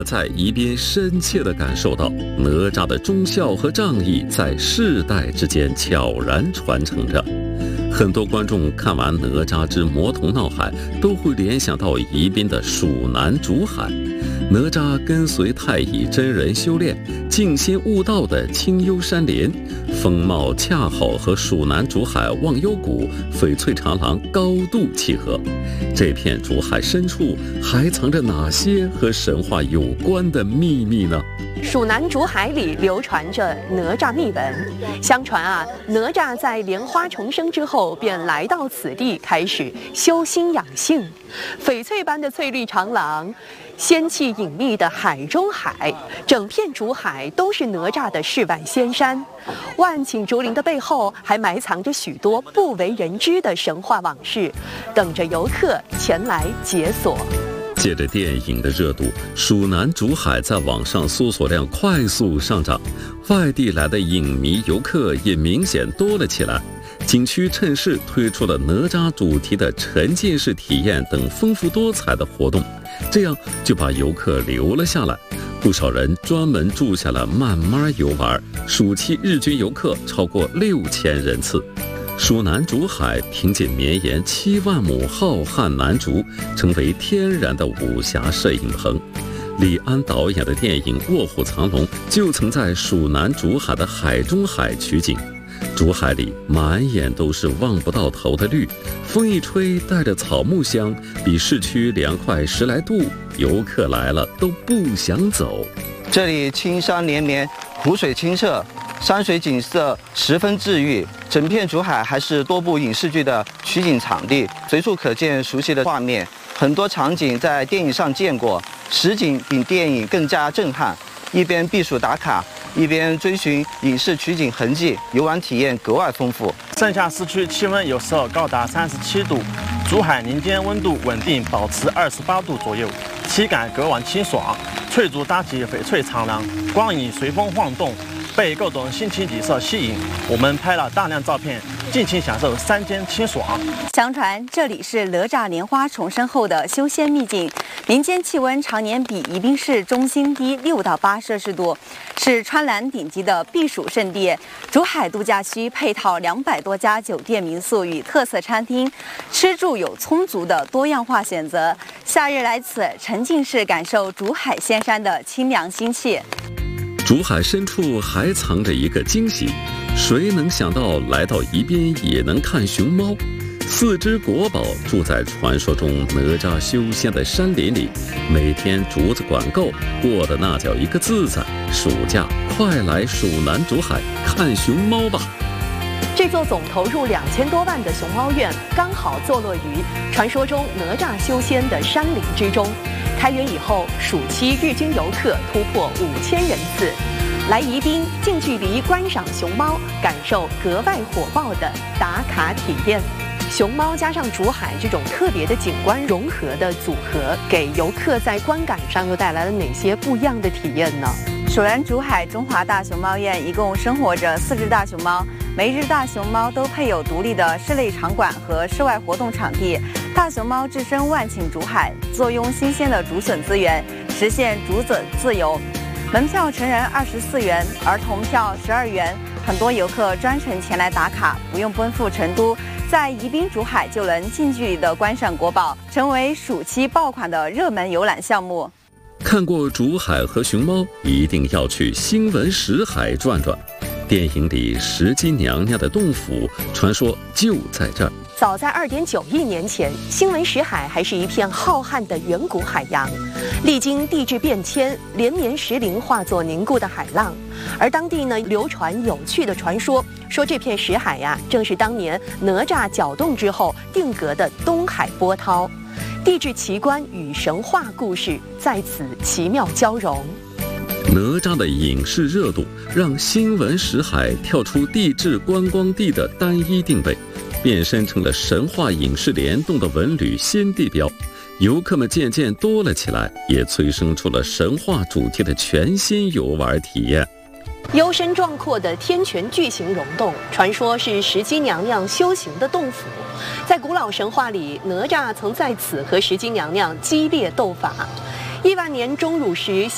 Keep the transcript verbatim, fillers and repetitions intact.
在宜宾深切地感受到哪吒的忠孝和仗义在世代之间悄然传承着。很多观众看完哪吒之魔童闹海，都会联想到宜宾的蜀南竹海。哪吒跟随太乙真人修炼，静心悟道的清幽山林，风貌恰好和蜀南竹海忘忧谷、翡翠长廊高度契合。这片竹海深处还藏着哪些和神话有关的秘密呢？ 蜀南竹海里流传着哪吒秘闻。相传啊，哪吒在莲花重生之后，便来到此地开始修心养性。翡翠般的翠绿长廊，仙气隐秘的海中海，整片竹海都是哪吒的世外仙山。万顷竹林的背后，还埋藏着许多不为人知的神话往事，等着游客前来解锁。 借着电影的热度，蜀南竹海在网上搜索量快速上涨，外地来的影迷游客也明显多了起来。景区趁势推出了哪吒主题的沉浸式体验等丰富多彩的活动，这样就把游客留了下来。不少人专门住下来慢慢游玩，暑期日均游客超过六千人次。蜀南竹海凭借绵延七万亩浩瀚南竹，成为天然的武侠摄影棚。李安导演的电影《卧虎藏龙》就曾在蜀南竹海的海中海取景。竹海里满眼都是望不到头的绿，风一吹带着草木香，比市区凉快十来度，游客来了都不想走。 这里青山连绵，湖水清澈，山水景色十分治愈。整片竹海还是多部影视剧的取景场地，随处可见熟悉的画面，很多场景在电影上见过，实景比电影更加震撼。一边避暑打卡，一边追寻影视取景痕迹，游玩体验格外丰富。 盛夏市区气温有时候高达三十七度，竹海林间温度稳定保持二十八度左右，体感格外清爽。翠竹搭起翡翠长廊，光影随风晃动，被各种新奇景色吸引。我们拍了大量照片，尽情享受山间清爽。 相传这里是哪吒莲花重生后的修仙秘境，民间气温常年比宜宾市中心低六到八摄氏度，是川蓝顶级的避暑胜地。竹海度假区配套两百多家酒店民宿与特色餐厅，吃住有充足的多样化选择。夏日来此，沉浸式感受竹海仙山的清凉心气。 竹海深处还藏着一个惊喜，谁能想到来到宜宾也能看熊猫？四只国宝住在传说中哪吒修仙的山林里，每天竹子管够，过得那叫一个自在。暑假快来蜀南竹海看熊猫吧！ 这座总投入两千多万的熊猫院，刚好坐落于传说中哪吒修仙的山林之中。开园以后，暑期日均游客突破五千人次。来宜宾，近距离观赏熊猫，感受格外火爆的打卡体验。熊猫加上竹海这种特别的景观融合的组合，给游客在观感上又带来了哪些不一样的体验呢？ 蜀南竹海中华大熊猫院一共生活着四只大熊猫，每一只大熊猫都配有独立的室内场馆和室外活动场地。大熊猫置身万顷竹海，坐拥新鲜的竹笋资源，实现竹子自由。门票成人二十四元，儿童票十二元。很多游客专程前来打卡，不用奔赴成都，在宜宾竹海就能近距离的观赏国宝，成为暑期爆款的热门游览项目。 看过竹海和熊猫，一定要去兴文石海转转。电影里石矶娘娘的洞府，传说就在这儿。 早在二点九亿年前，兴文石海还是一片浩瀚的远古海洋，历经地质变迁，连绵石林化作凝固的海浪。而当地呢，流传有趣的传说，说这片石海呀、啊，正是当年哪吒搅动之后定格的东海波涛。地质奇观与神话故事在此奇妙交融。 哪吒的影视热度让兴文石海跳出地质观光地的单一定位，变身成了神话影视联动的文旅新地标。游客们渐渐多了起来，也催生出了神话主题的全新游玩体验。 幽深壮阔的天泉巨型溶洞，传说是石矶娘娘修行的洞府。在古老神话里，哪吒曾在此和石矶娘娘激烈斗法。亿万年钟乳石